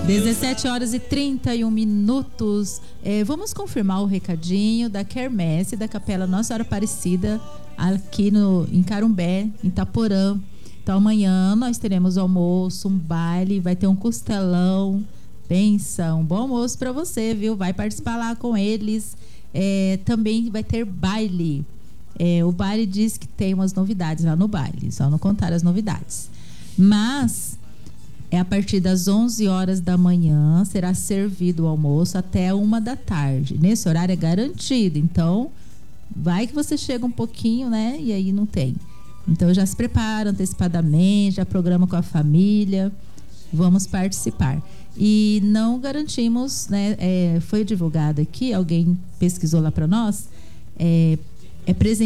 17h31. Vamos confirmar o recadinho da quermesse da Capela Nossa Senhora Aparecida aqui em Carumbé, em Itaporã. Então amanhã nós teremos almoço, um baile, vai ter um costelão. Pensa, um bom almoço para você, viu? Vai participar lá com eles. Também vai ter baile. O baile diz que tem umas novidades lá no baile, só não contaram as novidades. Mas a partir das 11 horas da manhã será servido o almoço até 1 da tarde. Nesse horário é garantido, então vai que você chega um pouquinho, né? E aí não tem. Então já se prepara antecipadamente, já programa com a família, vamos participar. E não garantimos, né? Foi divulgado aqui, alguém pesquisou lá para nós,